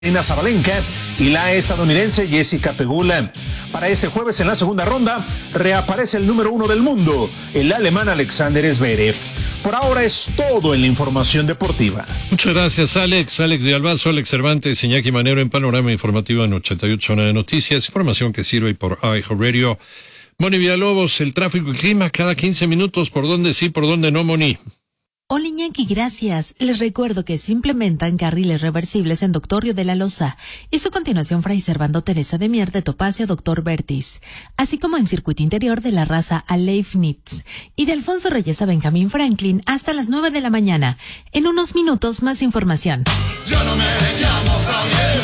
Elena Sabalenka y la estadounidense Jessica Pegula. Para este jueves, en la segunda ronda, reaparece el número 1 del mundo, el alemán Alexander Zverev. Por ahora es todo en la información deportiva. Muchas gracias, Alex. Alex de Albazo, Alex Cervantes, Iñaki Manero en Panorama Informativo en 88 de Noticias. Información que sirve por iHeartRadio. Moni Villalobos, el tráfico y clima cada 15 minutos. ¿Por dónde sí, por dónde no, Moni? Hola Iñaki, gracias. Les recuerdo que se implementan carriles reversibles en Doctorio de la Loza y su continuación Fray Servando Teresa de Mier de Topacio Doctor Bertis, así como en circuito interior de la raza a Leibniz y de Alfonso Reyes a Benjamín Franklin hasta las 9 de la mañana. En unos minutos más información. Yo no me llamo Javier.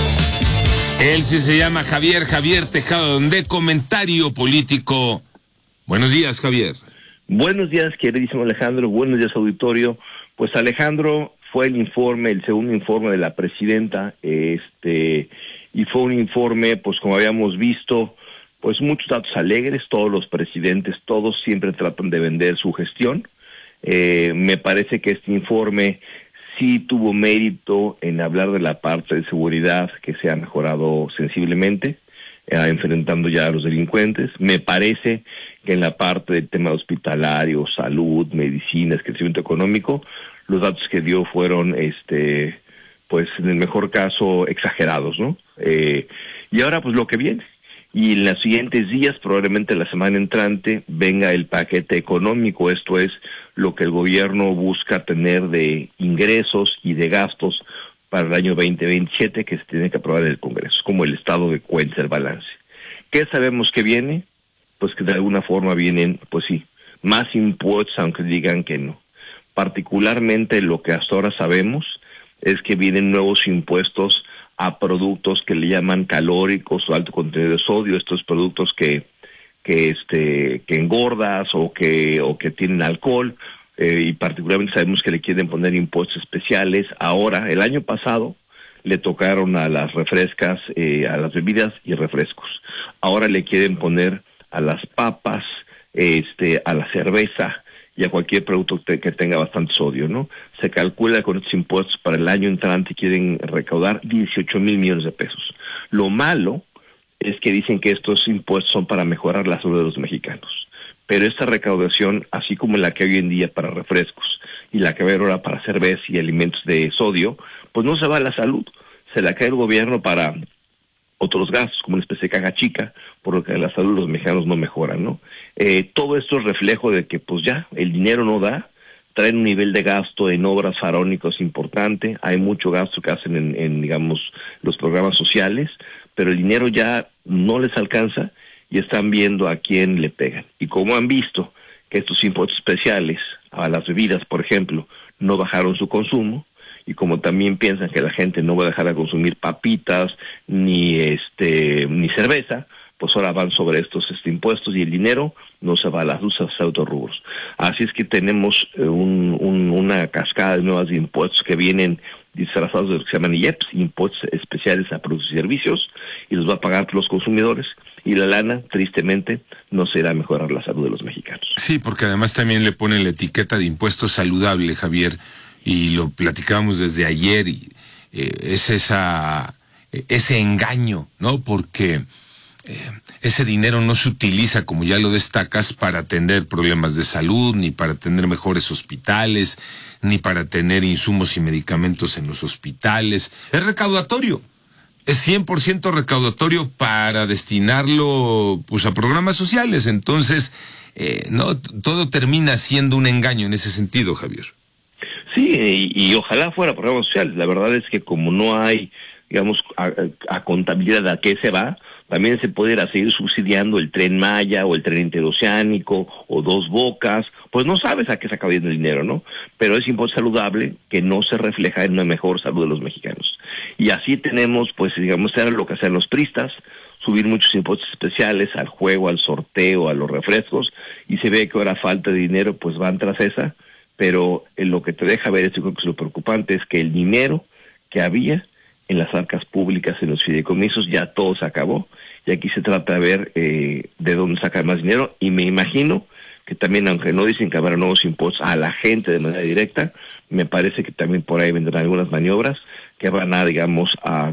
Él sí se llama Javier Tejado, de Comentario Político. Buenos días, Javier. Buenos días, queridísimo Alejandro. Buenos días, auditorio. Pues Alejandro, fue el segundo informe de la presidenta, y fue un informe, pues como habíamos visto, pues muchos datos alegres. Todos los presidentes, todos siempre tratan de vender su gestión. Me parece que este informe sí tuvo mérito en hablar de la parte de seguridad que se ha mejorado sensiblemente, enfrentando ya a los delincuentes. Me parece que en la parte del tema hospitalario, salud, medicinas, crecimiento económico, los datos que dio fueron, pues en el mejor caso, exagerados, ¿no? Y ahora, pues lo que viene. Y en los siguientes días, probablemente la semana entrante, venga el paquete económico. Esto es lo que el gobierno busca tener de ingresos y de gastos para el año 2027, que se tiene que aprobar en el Congreso, como el estado de cuenta, el balance. ¿Qué sabemos que viene? Pues que de alguna forma vienen, pues sí, más impuestos, aunque digan que no. Particularmente lo que hasta ahora sabemos es que vienen nuevos impuestos a productos que le llaman calóricos o alto contenido de sodio, estos productos que engordas o que tienen alcohol, y particularmente sabemos que le quieren poner impuestos especiales. Ahora, el año pasado, le tocaron a las refrescas, a las bebidas y refrescos. Ahora le quieren poner a las papas, a la cerveza y a cualquier producto que tenga bastante sodio, ¿no? Se calcula que con estos impuestos para el año entrante quieren recaudar 18,000 millones de pesos. Lo malo es que dicen que estos impuestos son para mejorar la salud de los mexicanos. Pero esta recaudación, así como la que hay hoy en día para refrescos y la que va a haber ahora para cerveza y alimentos de sodio, pues no se va a la salud, se la cae el gobierno para otros gastos, como una especie de caja chica, por lo que la salud de los mexicanos no mejora, ¿no? Todo esto es reflejo de que pues ya el dinero no da, traen un nivel de gasto en obras faraónicos importante, hay mucho gasto que hacen en digamos, los programas sociales, pero el dinero ya no les alcanza y están viendo a quién le pegan. Y como han visto que estos impuestos especiales a las bebidas, por ejemplo, no bajaron su consumo, y como también piensan que la gente no va a dejar de consumir papitas ni cerveza, pues ahora van sobre estos impuestos y el dinero no se va a las luces a otros rubros. Así es que tenemos una cascada de nuevos impuestos que vienen disfrazados de lo que se llaman IEPS, impuestos especiales a productos y servicios, y los va a pagar los consumidores, y la lana, tristemente, no se irá a mejorar la salud de los mexicanos. Sí, porque además también le ponen la etiqueta de impuesto saludable, Javier, y lo platicábamos desde ayer, y es ese engaño, ¿no? Porque ese dinero no se utiliza, como ya lo destacas, para atender problemas de salud, ni para tener mejores hospitales, ni para tener insumos y medicamentos en los hospitales. Es recaudatorio. Es 100% recaudatorio para destinarlo pues a programas sociales. Entonces, no, todo termina siendo un engaño en ese sentido, Javier. Sí, y ojalá fuera programas sociales. La verdad es que como no hay, digamos, a contabilidad a qué se va, también se puede seguir subsidiando el Tren Maya o el Tren Interoceánico o Dos Bocas, pues no sabes a qué se acaba yendo el dinero, ¿no? Pero es impuesto saludable que no se refleja en una mejor salud de los mexicanos. Y así tenemos, pues digamos, era lo que hacían los priistas, subir muchos impuestos especiales al juego, al sorteo, a los refrescos, y se ve que ahora falta de dinero, pues van tras esa, pero lo que te deja ver, esto creo que es lo preocupante, es que el dinero que había en las arcas públicas, en los fideicomisos, ya todo se acabó, y aquí se trata de ver de dónde sacar más dinero, y me imagino que también, aunque no dicen que habrá nuevos impuestos a la gente de manera directa, me parece que también por ahí vendrán algunas maniobras que van a, digamos, a